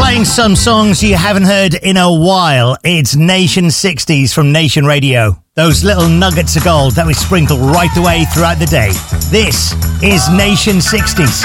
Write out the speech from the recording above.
Playing some songs you haven't heard in a while. It's Nation 60s from Nation Radio. Those little nuggets of gold that we sprinkle right the way throughout the day. This is Nation 60s.